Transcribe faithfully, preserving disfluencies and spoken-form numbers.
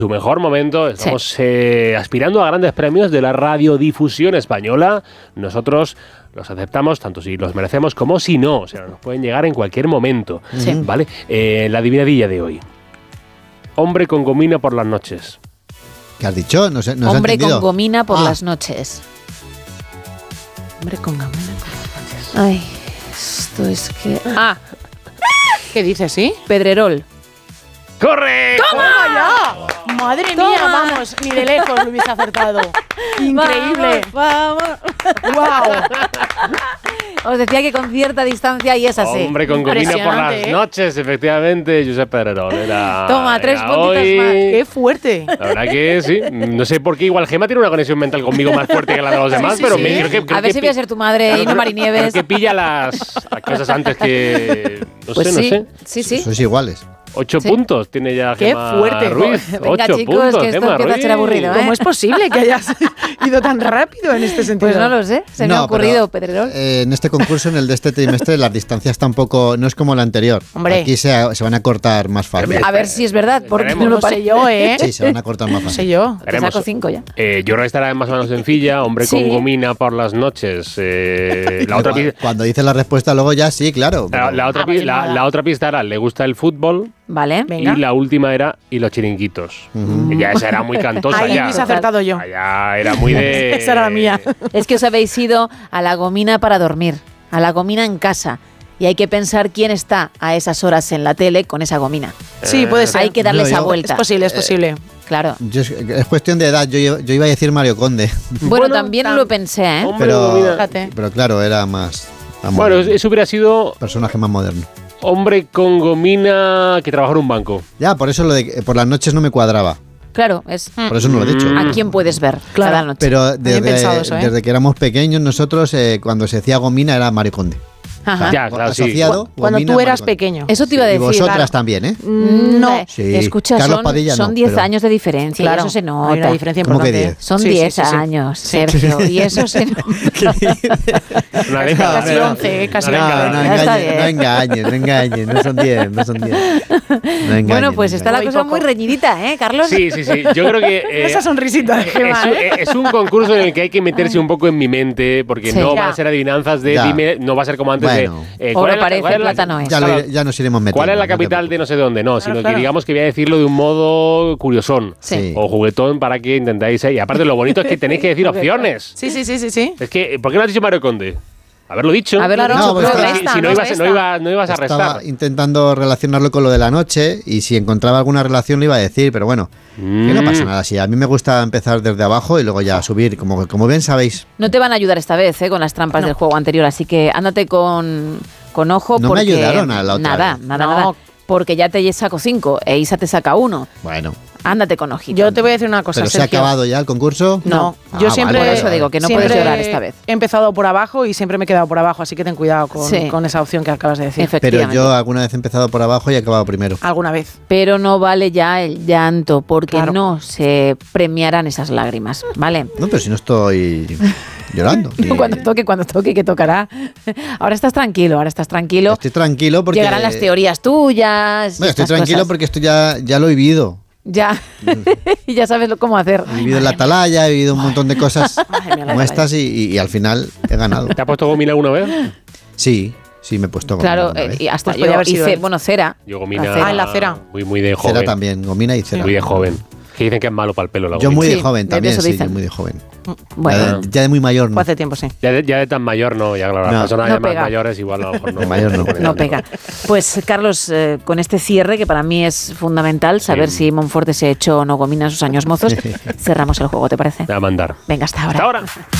Tu mejor momento, estamos sí. eh, aspirando a grandes premios de la radiodifusión española. Nosotros los aceptamos tanto si los merecemos como si no. O sea, nos pueden llegar en cualquier momento. Sí. ¿Vale? Eh, la adivinadilla de hoy. Hombre con gomina por las noches. ¿Qué has dicho? No sé, no Hombre con gomina por ah. las noches. Hombre con gomina por las noches. Ay, esto es que... Ah, ¿qué dices, sí? Pedrerol. ¡Correcto! ¡Toma ya! Madre Toma. mía, vamos, ni de lejos lo hubiese acertado. Increíble. Vamos, vamos. Wow. Os decía que con cierta distancia y es así. Hombre con gomina por las ¿eh? noches, efectivamente, Josep Pedrerol. Era, Toma, tres era puntitos hoy. más. Qué fuerte. La verdad que sí. No sé por qué, igual Gemma tiene una conexión mental conmigo más fuerte que la de los demás, sí, sí, pero sí. me creo que... Creo a ver que si pi- voy a ser tu madre claro, y no Marinieves. Creo que pilla las, las cosas antes que... No pues sé, sí, no sé. sí, sí. Sois iguales. Ocho Sí. puntos tiene ya Qué Gemma fuerte. Ruiz. Venga, Ocho chicos, puntos, que esto Gemma empieza a ser Ruiz. aburrido, ¿eh? ¿Cómo es posible que hayas ido tan rápido en este sentido? Pues no lo sé, se me No, ha ocurrido, pero, Pedrerol. eh, en este concurso, en el de este trimestre, las distancias tampoco, no es como el anterior. Hombre. Aquí se, se van a cortar más fácil. A ver si es verdad, porque Esperemos. no No lo lo sé parece. yo, ¿eh? Sí, se van a cortar más No sé fácil. yo. Te Veremos. saco cinco ya. Eh, yo creo que estará más o menos sencilla. Hombre Sí. con gomina por las noches. Eh, la, otra Cuando, pi- cuando dice la respuesta, luego ya sí, claro. la, pero- la otra Ah, pi- pues la, nada. la otra pista era, le gusta el fútbol. Vale. Venga. Y la última era, y los chiringuitos. Ujú. Y ya esa era muy cantosa. Ahí ya. hubiese acertado yo. Ya era muy de... Esa era la mía. Es que os habéis ido a la gomina para dormir, a la gomina en casa. Y hay que pensar quién está a esas horas en la tele con esa gomina. Sí, puede ser. Hay que darle No, esa yo- vuelta. Es posible, es posible. Claro. Yo es, es cuestión de edad. Yo, yo iba a decir Mario Conde. Bueno, Bueno, también tam- lo pensé, ¿eh? Hombre Pero, con gomina. Fíjate. pero claro, era más. más Bueno, moderno. eso hubiera sido Personaje más moderno. hombre con gomina que trabaja en un banco. Ya, por eso lo de que por las noches no me cuadraba. Claro, es Por eso no lo he dicho. a quién puedes ver Claro. cada noche. Pero desde, pensado eso, ¿eh? desde que éramos pequeños, nosotros, eh, cuando se decía gomina, era Mario Conde. Ajá. Ya, claro, sí. Asociado. Cuando gomina, tú eras Mario Conde. pequeño. Eso te iba a Y decir. vosotras claro. también, ¿eh? No. Eh, Sí. Escucha, Carlos son, Padilla no, son diez pero- años de diferencia. Claro, Y eso se hay nota. una diferencia ¿Cómo que importante. diez? Son Sí, sí, diez sí, sí. años, Sí. Sergio. Y eso se nota. Una década. Casi ¿verdad? once, casi Una No, década. no Ya está engañes, no bien. engañes, no engañes, no son diez, no son diez. No engañes, Bueno, pues no está la Muy cosa poco. muy reñidita, ¿eh, Carlos? Sí, sí, sí. Yo creo que... eh, Esa sonrisita de es, Gemma, un- ¿eh? es un concurso en el que hay que meterse un poco en mi mente, porque Sí. no Ya. van a ser adivinanzas de Ya. dime, no va a ser como antes Bueno. de... eh, Oro es la- parece, cuál es la- plátano es. Ya, lo Claro, iré- ya nos iremos metiendo. ¿Cuál es la no te capital de no sé dónde? No, sino claro. que digamos que voy a decirlo de un modo curiosón Sí. o juguetón para que intentáis... eh, Y aparte lo bonito es que tenéis que decir opciones. Sí, sí, sí, sí, sí. Es que, ¿por qué no has dicho Mario Conde? Haberlo dicho. Haberlo Claro, dicho, No, pues pero está- si, resta, si no, nos ibas, resta. no, iba- no ibas a restar. Estaba intentando relacionarlo con lo de la noche y si encontraba alguna relación lo iba a decir, pero bueno, que no Mm. pasa nada. Si a mí me gusta empezar desde abajo y luego ya subir, como, como bien sabéis. No te van a ayudar esta vez, ¿eh? Con las trampas No. del juego anterior. Así que ándate con, con ojo. No me porque ayudaron a la otra Nada, vez. nada, No. nada. Porque ya te saco cinco e Isa te saca uno. Bueno, Ándate con ojito. Yo te voy a decir una cosa, pero se ha Sergio. acabado ya el concurso. No, Ah, yo siempre, vale, Por eso digo que no siempre puedes llorar esta vez. He empezado por abajo y siempre me he quedado por abajo, así que ten cuidado con, Sí. con esa opción que acabas de decir. Pero Efectivamente. yo alguna vez he empezado por abajo y he acabado primero. Alguna vez. Pero no vale ya el llanto, porque Claro. no se premiarán esas lágrimas, ¿vale? No, pero si no estoy llorando. No, Y cuando toque, cuando toque, que tocará. Ahora estás tranquilo, ahora estás tranquilo. Estoy tranquilo porque... Llegarán las teorías tuyas. y Bueno, estoy estas tranquilo cosas. porque esto ya, ya lo he vivido. Ya. Y ya sabes lo- cómo hacer. He vivido en la atalaya, he vivido un montón de cosas Madre mía, la como atalaya. estas y, y- y al final he ganado. ¿Te has puesto gomina alguna vez? Sí, sí me he puesto gomina Claro, alguna eh, vez. y hasta Pues podía yo haber sido hice, él. bueno, cera. Yo gomina... La cera. Ah, en la cera. Muy, muy de joven. Cera también, gomina y cera. Muy de joven. Que dicen que es malo para el pelo la Yo gomina. muy de Sí, joven de también, eso sí, dicen. yo muy de joven. Bueno, ya, de, ya de muy mayor no. Fue hace tiempo, sí. Ya de, ya de tan mayor no, ya claro, las No. personas No ya más pega. mayores igual a lo mejor no. De mayor no. no pega. Pues Carlos, eh, con este cierre, que para mí es fundamental, saber Sí. si Monforte se echó o no gomina sus años mozos, cerramos el juego, ¿te parece? Te va a mandar. Venga, hasta ahora. Hasta ahora.